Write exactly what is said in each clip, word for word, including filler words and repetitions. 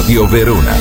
Radio Verona.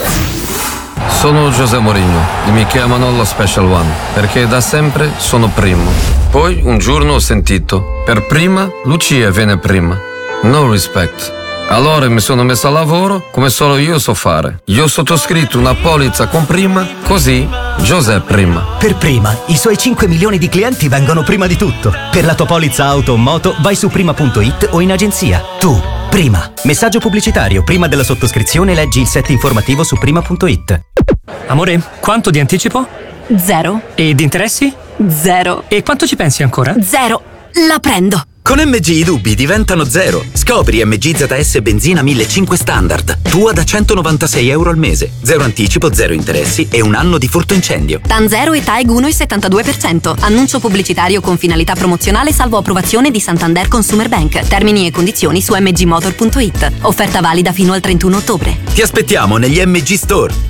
Sono José Mourinho e mi chiamano lo Special One perché da sempre sono primo. Poi un giorno ho sentito: per prima Lucia viene prima. No respect. Allora mi sono messo a lavoro come solo io so fare. Io ho sottoscritto una polizza con prima, così José prima. Per prima, i suoi cinque milioni di clienti vengono prima di tutto. Per la tua polizza auto o moto vai su prima punto it o in agenzia. Tu, prima. Messaggio pubblicitario. Prima della sottoscrizione leggi il set informativo su prima punto it. Amore, quanto di anticipo? Zero. E di interessi? Zero. E quanto ci pensi ancora? Zero. La prendo. Con M G i dubbi diventano zero. Scopri M G Z S benzina millecinquecento standard. Tua da centonovantasei euro al mese. Zero anticipo, zero interessi e un anno di furto incendio. TAN zero e TAEG uno virgola settantadue per cento. Annuncio pubblicitario con finalità promozionale salvo approvazione di Santander Consumer Bank. Termini e condizioni su m g motor punto it. Offerta valida fino al trentuno ottobre. Ti aspettiamo negli M G Store.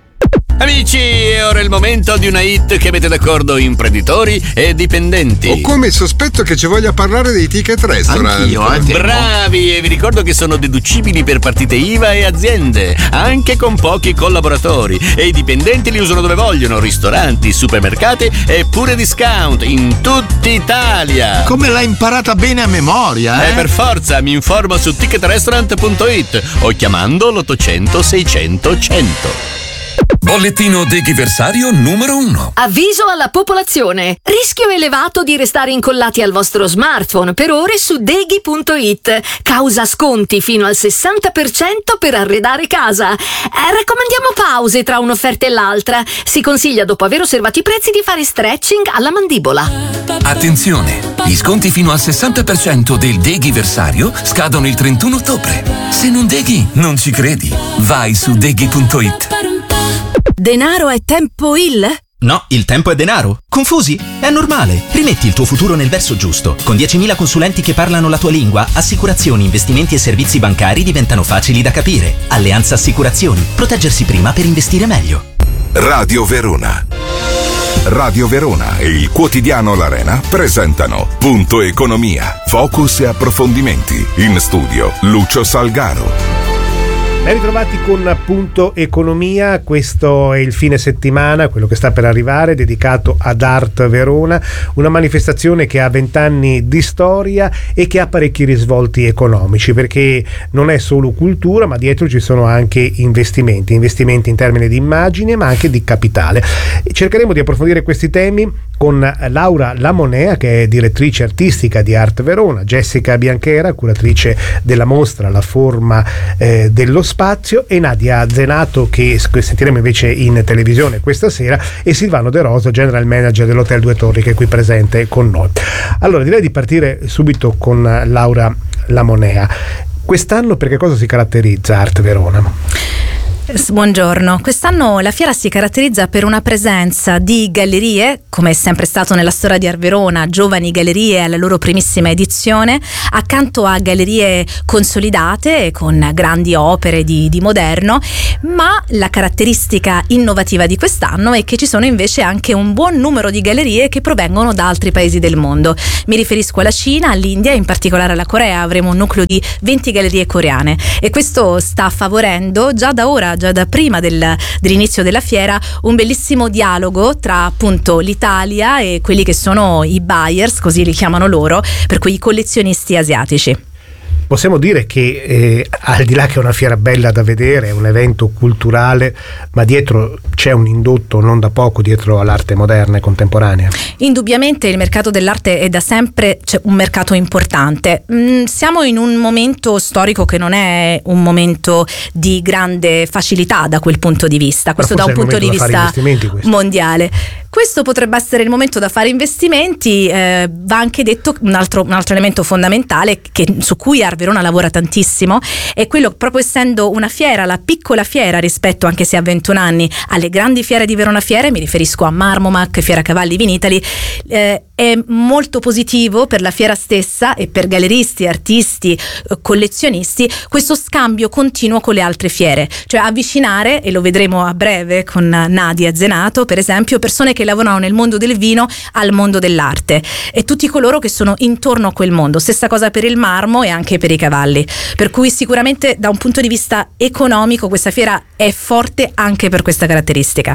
Amici, è ora il momento di una hit che mette d'accordo imprenditori e dipendenti. Ho come il sospetto che ci voglia parlare dei ticket restaurant. Anch'io, eh, Bravi, e vi ricordo che sono deducibili per partite I V A e aziende, anche con pochi collaboratori. E i dipendenti li usano dove vogliono: ristoranti, supermercati e pure discount in tutta Italia. Come l'hai imparata bene a memoria, eh? Eh, per forza, mi informo su ticket restaurant punto it o chiamando l'ottocento seicento cento. Bollettino deghiversario numero uno. Avviso alla popolazione. Rischio elevato di restare incollati al vostro smartphone per ore su deghi punto it. Causa sconti fino al sessanta per cento per arredare casa. Eh, raccomandiamo pause tra un'offerta e l'altra. Si consiglia, dopo aver osservato i prezzi, di fare stretching alla mandibola. Attenzione! Gli sconti fino al sessanta per cento del deghiversario scadono il trentuno ottobre. Se non deghi, non ci credi. Vai su deghi punto it. Denaro è tempo il? No, il tempo è denaro. Confusi? È normale. Rimetti il tuo futuro nel verso giusto. Con diecimila consulenti che parlano la tua lingua, assicurazioni, investimenti e servizi bancari diventano facili da capire. Alleanza Assicurazioni. Proteggersi prima per investire meglio. Radio Verona. Radio Verona e il quotidiano L'Arena presentano Punto Economia. Focus e approfondimenti. In studio Lucio Salgaro. Ben ritrovati con Punto Economia. Questo è il fine settimana, quello che sta per arrivare, dedicato ad Art Verona, una manifestazione che ha vent'anni di storia e che ha parecchi risvolti economici, perché non è solo cultura, ma dietro ci sono anche investimenti, investimenti in termini di immagine, ma anche di capitale. Cercheremo di approfondire questi temi con Laura Lamonea, che è direttrice artistica di Art Verona, Jessica Bianchera, curatrice della mostra La Forma eh, dello Spazio, e Nadia Zenato, che sentiremo invece in televisione questa sera, e Silvano De Rosa, general manager dell'Hotel Due Torri, che è qui presente con noi. Allora, direi di partire subito con Laura Lamonea. Quest'anno per che cosa si caratterizza Art Verona? Buongiorno, quest'anno la fiera si caratterizza per una presenza di gallerie, come è sempre stato nella storia di Art Verona, giovani gallerie alla loro primissima edizione, accanto a gallerie consolidate con grandi opere di, di moderno, ma la caratteristica innovativa di quest'anno è che ci sono invece anche un buon numero di gallerie che provengono da altri paesi del mondo. Mi riferisco alla Cina, all'India e in particolare alla Corea. Avremo un nucleo di venti gallerie coreane e questo sta favorendo già da ora, già da prima del, dell'inizio della fiera, un bellissimo dialogo tra appunto l'Italia e quelli che sono i buyers, così li chiamano loro, per cui i collezionisti asiatici. Possiamo dire che eh, al di là che è una fiera bella da vedere, è un evento culturale, ma dietro c'è un indotto non da poco dietro all'arte moderna e contemporanea. Indubbiamente il mercato dell'arte è da sempre cioè, un mercato importante. Mm, siamo in un momento storico che non è un momento di grande facilità da quel punto di vista, questo da un punto di vista mondiale. Questo potrebbe essere il momento da fare investimenti. Eh, va anche detto un altro, un altro elemento fondamentale che, su cui Art Verona lavora tantissimo, è quello, proprio essendo una fiera, la piccola fiera rispetto, anche se ha ventuno anni, alle grandi fiere di Verona Fiere, mi riferisco a Marmomac, Fiera Cavalli Vinitali, eh, È molto positivo per la fiera stessa e per galleristi, artisti, eh, collezionisti questo scambio continuo con le altre fiere, cioè avvicinare, e lo vedremo a breve con Nadia Zenato per esempio, persone che lavorano nel mondo del vino al mondo dell'arte e tutti coloro che sono intorno a quel mondo. Stessa cosa per il marmo e anche per i cavalli, per cui sicuramente da un punto di vista economico questa fiera è forte anche per questa caratteristica.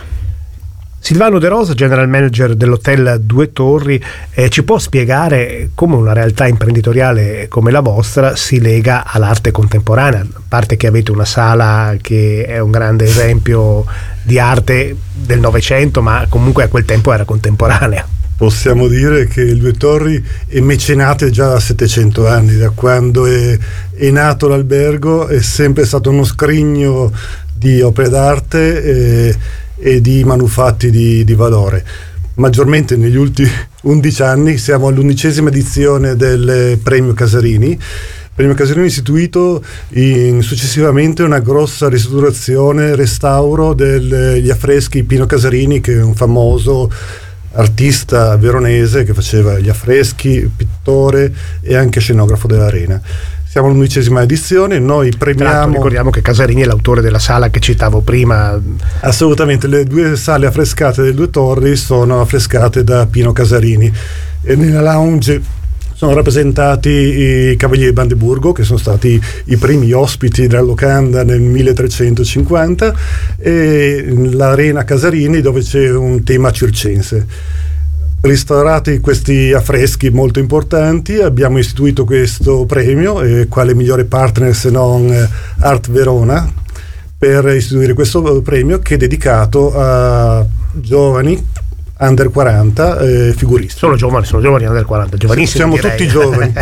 Silvano De Rosa, general manager dell'Hotel Due Torri, eh, ci può spiegare come una realtà imprenditoriale come la vostra si lega all'arte contemporanea, a parte che avete una sala che è un grande esempio di arte del Novecento, ma comunque a quel tempo era contemporanea. Possiamo dire che il Due Torri è mecenate già da settecento anni, da quando è, è nato l'albergo, è sempre stato uno scrigno di opere d'arte e, e di manufatti di, di valore. Maggiormente negli ultimi undici anni siamo all'undicesima edizione del Premio Casarini. Premio Casarini istituito in, successivamente una grossa ristrutturazione, restauro degli affreschi Pino Casarini, che è un famoso artista veronese che faceva gli affreschi, pittore e anche scenografo dell'Arena. Siamo all'undicesima edizione, noi premiamo... Ricordiamo che Casarini è l'autore della sala che citavo prima. Assolutamente, le due sale affrescate delle Due Torri sono affrescate da Pino Casarini e nella lounge sono rappresentati i Cavalieri di Brandeburgo, che sono stati i primi ospiti della locanda nel milletrecentocinquanta, e l'Arena Casarini, dove c'è un tema circense. Restaurati questi affreschi molto importanti, abbiamo istituito questo premio, e quale migliore partner se non Art Verona per istituire questo premio, che è dedicato a giovani under quaranta eh, figuristi. Sono giovani, sono giovani under quaranta, giovanissimi. Siamo direi. tutti giovani.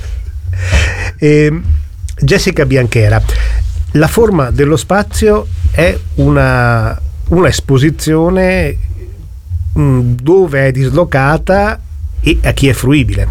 e, Jessica Bianchera, la forma dello spazio è una, una esposizione mh, dove è dislocata e a chi è fruibile.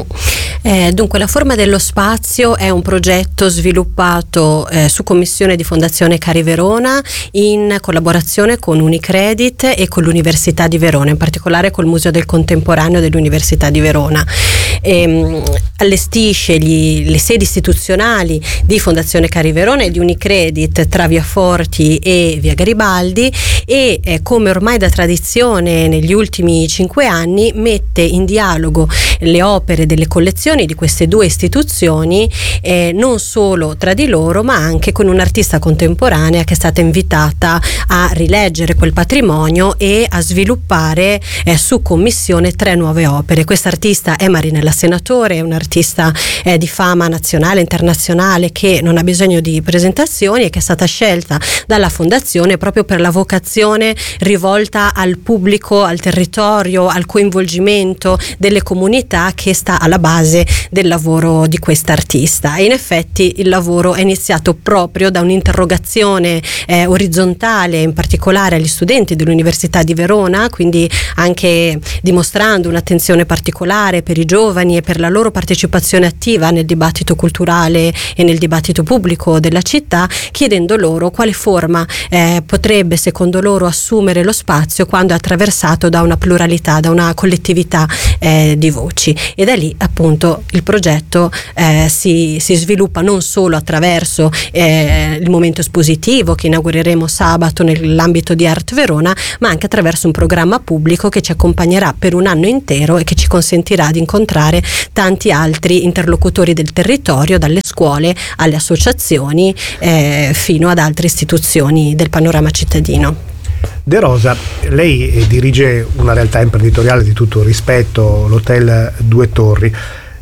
Eh, dunque la forma dello spazio è un progetto sviluppato eh, su commissione di Fondazione Cari Verona in collaborazione con Unicredit e con l'Università di Verona, in particolare col Museo del Contemporaneo dell'Università di Verona. E, mh, allestisce gli, le sedi istituzionali di Fondazione Cari Verona e di Unicredit tra Via Forti e Via Garibaldi e eh, come ormai da tradizione negli ultimi cinque anni mette in dialogo le opere delle collezioni di queste due istituzioni eh, non solo tra di loro ma anche con un'artista contemporanea che è stata invitata a rileggere quel patrimonio e a sviluppare eh, su commissione tre nuove opere. Questa artista è Marinella Senatore, è un'artista eh, di fama nazionale e internazionale che non ha bisogno di presentazioni e che è stata scelta dalla fondazione proprio per la vocazione rivolta al pubblico, al territorio, al coinvolgimento delle comunità che sta alla base del lavoro di questa artista. E in effetti il lavoro è iniziato proprio da un'interrogazione eh, orizzontale, in particolare agli studenti dell'Università di Verona, quindi anche dimostrando un'attenzione particolare per i giovani e per la loro partecipazione attiva nel dibattito culturale e nel dibattito pubblico della città, chiedendo loro quale forma eh, potrebbe secondo loro assumere lo spazio quando è attraversato da una pluralità, da una collettività eh, di voci. E da lì appunto il progetto eh, si, si sviluppa non solo attraverso eh, il momento espositivo che inaugureremo sabato nell'ambito di Art Verona, ma anche attraverso un programma pubblico che ci accompagnerà per un anno intero e che ci consentirà di incontrare tanti altri interlocutori del territorio, dalle scuole alle associazioni eh, fino ad altre istituzioni del panorama cittadino. De Rosa, lei dirige una realtà imprenditoriale di tutto rispetto, l'Hotel Due Torri.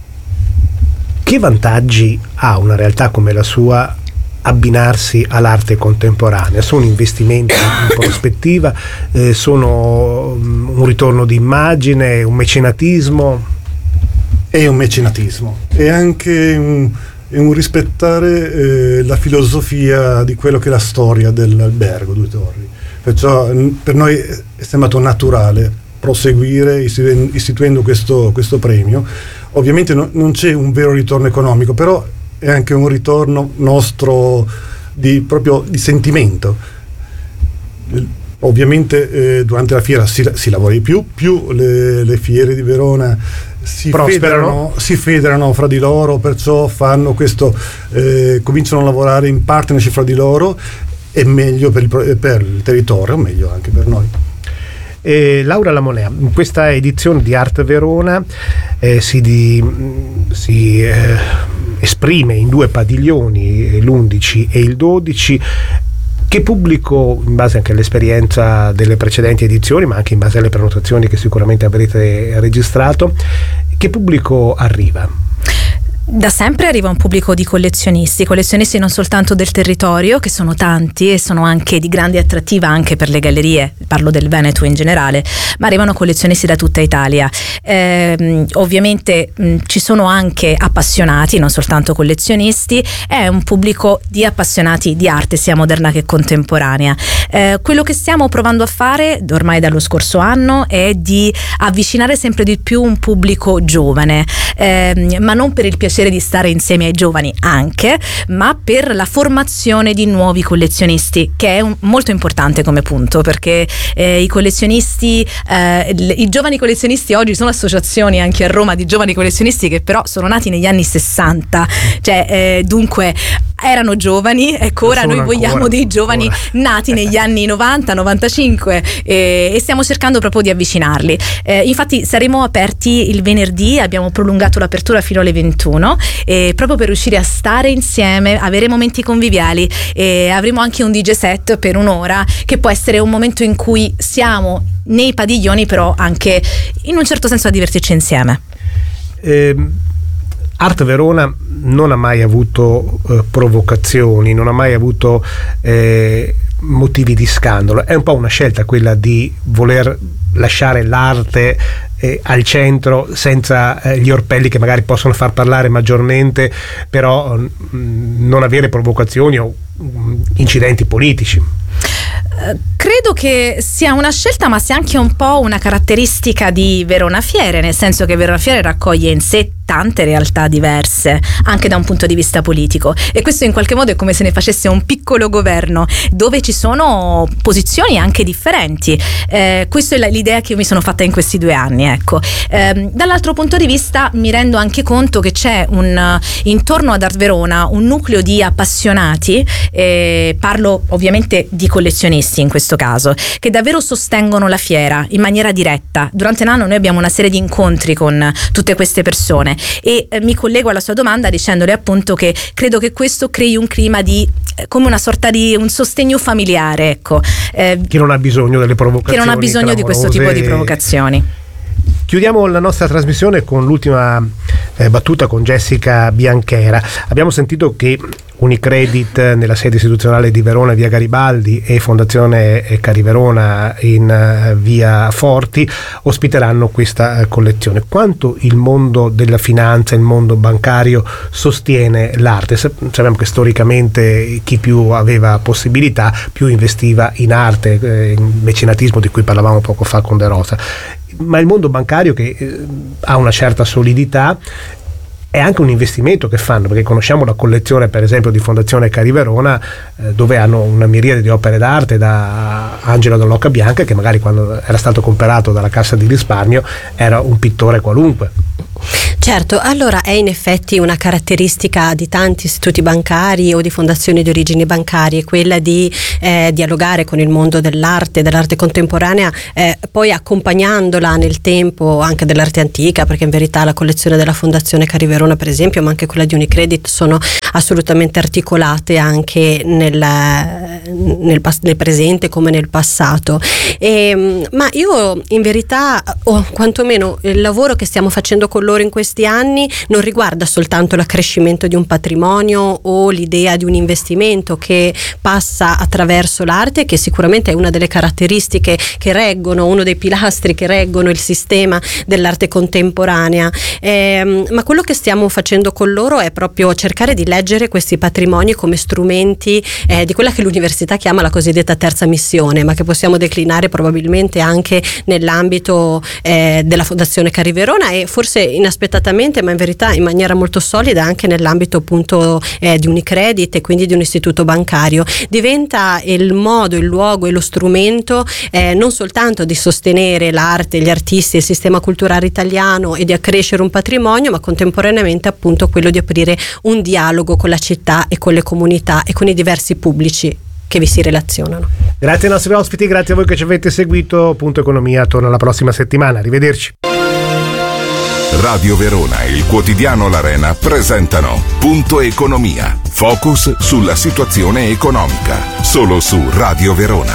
Che vantaggi ha una realtà come la sua abbinarsi all'arte contemporanea? Sono investimenti in prospettiva, eh, sono un ritorno di immagine, un mecenatismo? È un mecenatismo, è anche un, è un rispettare eh, la filosofia di quello che è la storia dell'albergo Due Torri. Perciò per noi è sembrato naturale proseguire istituendo questo, questo premio. Ovviamente no, non c'è un vero ritorno economico, però è anche un ritorno nostro di, proprio di sentimento. ovviamente eh, durante la fiera si, si lavora di più, più le, le fiere di Verona si federano, si federano fra di loro, perciò fanno questo, eh, cominciano a lavorare in partnership fra di loro, è meglio per il, per il territorio, meglio anche per noi. Eh, Laura Lamonea, in questa edizione di Art Verona eh, si, di, si eh, esprime in due padiglioni, l'undici e il dodici. Che pubblico, in base anche all'esperienza delle precedenti edizioni, ma anche in base alle prenotazioni che sicuramente avrete registrato, che pubblico arriva? Da sempre arriva un pubblico di collezionisti, collezionisti non soltanto del territorio, che sono tanti e sono anche di grande attrattiva anche per le gallerie, parlo del Veneto in generale, ma arrivano collezionisti da tutta Italia. Eh, ovviamente mh, ci sono anche appassionati, non soltanto collezionisti, è un pubblico di appassionati di arte sia moderna che contemporanea. Eh, quello che stiamo provando a fare ormai dallo scorso anno è di avvicinare sempre di più un pubblico giovane, eh, ma non per il piacere di stare insieme ai giovani anche, ma per la formazione di nuovi collezionisti, che è un, molto importante come punto, perché eh, i collezionisti, eh, i giovani collezionisti oggi sono associazioni anche a Roma di giovani collezionisti che però sono nati negli anni sessanta, cioè eh, dunque erano giovani, ecco ora noi vogliamo ancora, dei giovani ancora. nati negli anni novanta novantacinque eh, e stiamo cercando proprio di avvicinarli. Eh, infatti saremo aperti il venerdì, abbiamo prolungato l'apertura fino alle ventuno, eh, proprio per riuscire a stare insieme, avere momenti conviviali, e avremo anche un D J set per un'ora che può essere un momento in cui siamo nei padiglioni però anche in un certo senso a divertirci insieme. Eh, Art Verona non ha mai avuto eh, provocazioni, non ha mai avuto eh, motivi di scandalo. È un po' una scelta quella di voler lasciare l'arte eh, al centro, senza eh, gli orpelli che magari possono far parlare maggiormente, però mh, non avere provocazioni o mh, incidenti politici. Credo che sia una scelta, ma sia anche un po' una caratteristica di Verona Fiere, nel senso che Verona Fiere raccoglie in sé tante realtà diverse, anche da un punto di vista politico, e questo in qualche modo è come se ne facesse un piccolo governo dove ci sono posizioni anche differenti. Eh, questa è l'idea che io mi sono fatta in questi due anni, ecco. Eh, dall'altro punto di vista mi rendo anche conto che c'è un intorno ad Art Verona un nucleo di appassionati, eh, parlo ovviamente di collezionisti in questo caso, che davvero sostengono la fiera in maniera diretta. Durante l'anno noi abbiamo una serie di incontri con tutte queste persone e eh, mi collego alla sua domanda dicendole appunto che credo che questo crei un clima di eh, come una sorta di un sostegno familiare, ecco, eh, che non ha bisogno delle provocazioni, che non ha bisogno di questo tipo di provocazioni. Chiudiamo la nostra trasmissione con l'ultima eh, battuta con Jessica Bianchera. Abbiamo sentito che Unicredit nella sede istituzionale di Verona, via Garibaldi, e Fondazione Cari Verona in uh, via Forti ospiteranno questa uh, collezione. Quanto il mondo della finanza, il mondo bancario sostiene l'arte? Sappiamo che storicamente chi più aveva possibilità più investiva in arte, eh, in mecenatismo di cui parlavamo poco fa con De Rosa. Ma il mondo bancario, che eh, ha una certa solidità, è anche un investimento che fanno, perché conosciamo la collezione per esempio di Fondazione Cari Verona, eh, dove hanno una miriade di opere d'arte, da Angelo Dall'Oca Bianca, che magari quando era stato comprato dalla Cassa di Risparmio era un pittore qualunque. Certo, allora è in effetti una caratteristica di tanti istituti bancari o di fondazioni di origini bancarie quella di eh, dialogare con il mondo dell'arte, dell'arte contemporanea, eh, poi accompagnandola nel tempo anche dell'arte antica, perché in verità la collezione della Fondazione Cari Verona per esempio, ma anche quella di Unicredit, sono assolutamente articolate anche nel, nel, nel presente come nel passato. E, ma io in verità, o quantomeno il lavoro che stiamo facendo con loro in questi anni non riguarda soltanto l'accrescimento di un patrimonio o l'idea di un investimento che passa attraverso l'arte, che sicuramente è una delle caratteristiche che reggono, uno dei pilastri che reggono il sistema dell'arte contemporanea, eh, ma quello che stiamo facendo con loro è proprio cercare di leggere questi patrimoni come strumenti eh, di quella che l'università chiama la cosiddetta terza missione, ma che possiamo declinare probabilmente anche nell'ambito eh, della Fondazione Cari Verona, e forse inaspettatamente, ma in verità in maniera molto solida anche nell'ambito appunto eh, di Unicredit e quindi di un istituto bancario. Diventa il modo, il luogo e lo strumento eh, non soltanto di sostenere l'arte, gli artisti, il sistema culturale italiano e di accrescere un patrimonio, ma contemporaneamente appunto quello di aprire un dialogo con la città e con le comunità e con i diversi pubblici che vi si relazionano. Grazie ai nostri ospiti, grazie a voi che ci avete seguito. Punto Economia torna la prossima settimana, arrivederci. Radio Verona e il quotidiano L'Arena presentano Punto Economia, focus sulla situazione economica, solo su Radio Verona.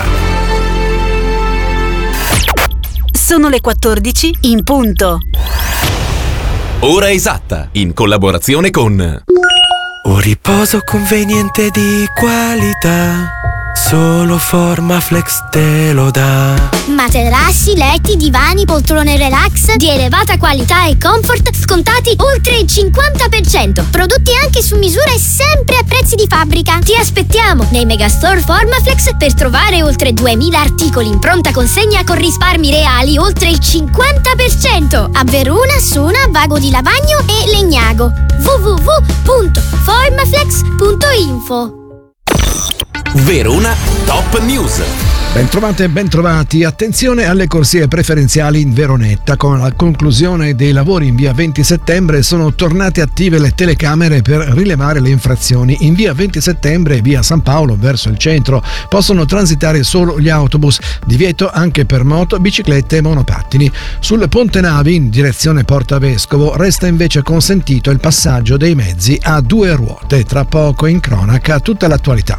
Sono le quattordici in punto. Ora esatta, in collaborazione con Un riposo conveniente di qualità, solo Formaflex te lo dà. Materassi, letti, divani, poltrone relax di elevata qualità e comfort scontati oltre il cinquanta per cento. Prodotti anche su misura e sempre a prezzi di fabbrica. Ti aspettiamo nei megastore Formaflex per trovare oltre duemila articoli in pronta consegna con risparmi reali oltre il cinquanta per cento. A Verona, Sona, Vago di Lavagno e Legnago. w w w punto formaflex punto info. Verona Top News. Bentrovate e bentrovati, attenzione alle corsie preferenziali in Veronetta. Con la conclusione dei lavori in via venti settembre sono tornate attive le telecamere per rilevare le infrazioni. In via venti settembre e via San Paolo verso il centro possono transitare solo gli autobus, divieto anche per moto, biciclette e monopattini. Sul Ponte Navi in direzione Porta Vescovo resta invece consentito il passaggio dei mezzi a due ruote. Tra poco in cronaca tutta l'attualità.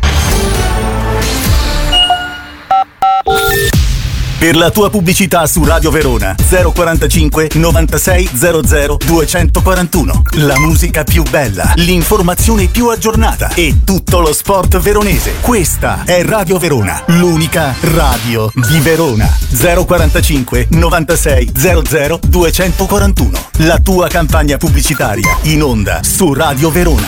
Per la tua pubblicità su Radio Verona zero quarantacinque novantasei zero zero duecentoquarantuno. La musica più bella, l'informazione più aggiornata e tutto lo sport veronese. Questa è Radio Verona, l'unica radio di Verona. zero quarantacinque novantasei zero zero duecentoquarantuno. La tua campagna pubblicitaria in onda su Radio Verona.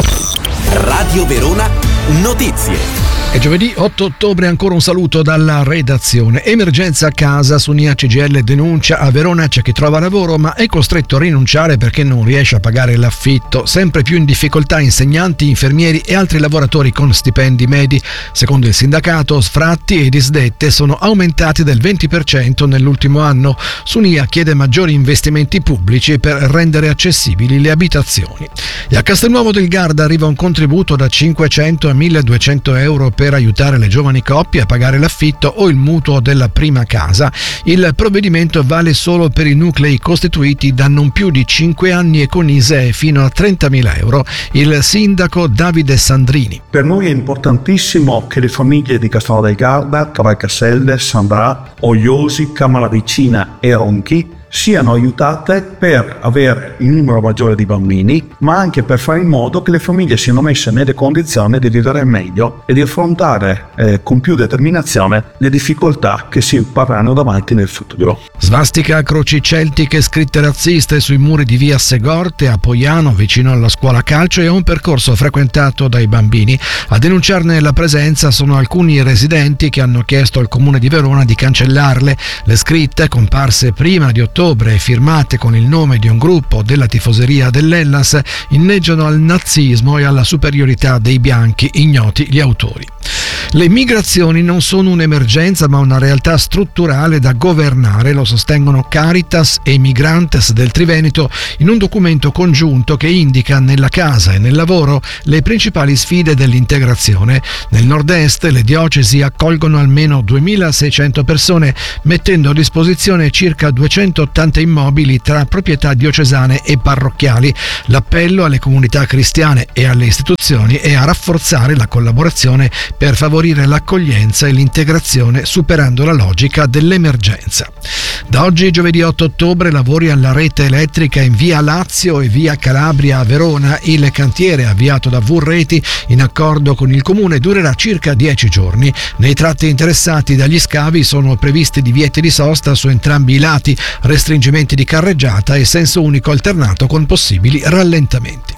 Radio Verona Notizie. E giovedì otto ottobre ancora un saluto dalla redazione. Emergenza a casa, su N I A C G I L denuncia: a Verona c'è chi trova lavoro ma è costretto a rinunciare perché non riesce a pagare l'affitto. Sempre più in difficoltà insegnanti, infermieri e altri lavoratori con stipendi medi. Secondo il sindacato, sfratti e disdette sono aumentati del venti per cento nell'ultimo anno. Su N I A chiede maggiori investimenti pubblici per rendere accessibili le abitazioni. E a Castelnuovo del Garda arriva un contributo da cinquecento a milleduecento euro per aiutare le giovani coppie a pagare l'affitto o il mutuo della prima casa. Il provvedimento vale solo per i nuclei costituiti da non più di cinque anni e con I S E E fino a trentamila euro. Il sindaco Davide Sandrini. Per noi è importantissimo che le famiglie di Castelnuovo del Garda, Cavalcaselle, Sandrà, Ogliosi, Camaricina e Ronchi siano aiutate per avere il numero maggiore di bambini, ma anche per fare in modo che le famiglie siano messe nelle condizioni di vivere meglio e di affrontare eh, con più determinazione le difficoltà che si parranno davanti nel futuro. Svastica, croci celtiche, scritte razziste sui muri di via Segorte a Poiano, vicino alla scuola calcio, è un percorso frequentato dai bambini. A denunciarne la presenza sono alcuni residenti che hanno chiesto al comune di Verona di cancellarle. Le scritte, comparse prima di ottobre e firmate con il nome di un gruppo della tifoseria dell'Hellas, inneggiano al nazismo e alla superiorità dei bianchi, ignoti gli autori. Le migrazioni non sono un'emergenza ma una realtà strutturale da governare, lo sostengono Caritas e Migrantes del Triveneto in un documento congiunto che indica nella casa e nel lavoro le principali sfide dell'integrazione. Nel nord-est le diocesi accolgono almeno duemilaseicento persone, mettendo a disposizione circa duecentottanta immobili tra proprietà diocesane e parrocchiali. L'appello alle comunità cristiane e alle istituzioni è a rafforzare la collaborazione per favorire l'accoglienza e l'integrazione superando la logica dell'emergenza. Da oggi, giovedì otto ottobre, lavori alla rete elettrica in via Lazio e via Calabria a Verona. Il cantiere avviato da Vurreti in accordo con il comune durerà circa dieci giorni. Nei tratti interessati dagli scavi sono previsti divieti di sosta su entrambi i lati, restringimenti di carreggiata e senso unico alternato con possibili rallentamenti.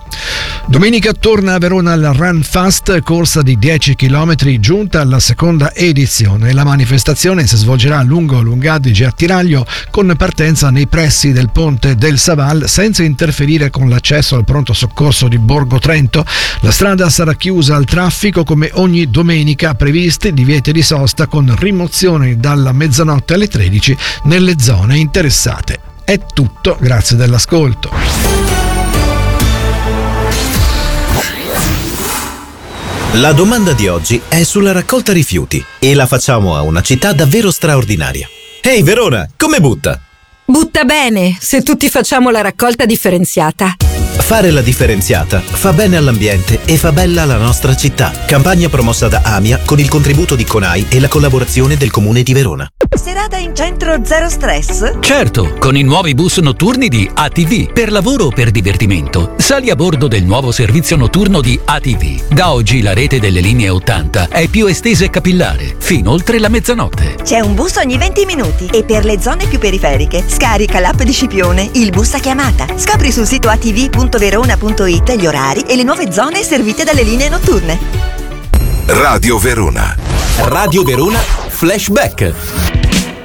Domenica torna a Verona il Run Fast, corsa di dieci chilometri giunta alla seconda edizione. La manifestazione si svolgerà lungo Lungadige a Tiraglio con partenza nei pressi del ponte del Saval senza interferire con l'accesso al pronto soccorso di Borgo Trento. La strada sarà chiusa al traffico come ogni domenica, previsti divieti di sosta con rimozioni dalla mezzanotte alle tredici nelle zone interessate. È tutto, grazie dell'ascolto. La domanda di oggi è sulla raccolta rifiuti e la facciamo a una città davvero straordinaria. Ehi Verona, come butta? Butta bene, se tutti facciamo la raccolta differenziata. Fare la differenziata fa bene all'ambiente e fa bella la nostra città. Campagna promossa da AMIA con il contributo di CONAI e la collaborazione del Comune di Verona. Serata in centro zero stress? Certo, con i nuovi bus notturni di A T V. Per lavoro o per divertimento, sali a bordo del nuovo servizio notturno di A T V. Da oggi la rete delle linee ottanta è più estesa e capillare, fino oltre la mezzanotte. C'è un bus ogni venti minuti e per le zone più periferiche scarica l'app di Scipione, il bus a chiamata. Scopri sul sito a t v punto verona punto i t gli orari e le nuove zone servite dalle linee notturne. Radio Verona. Radio Verona Flashback.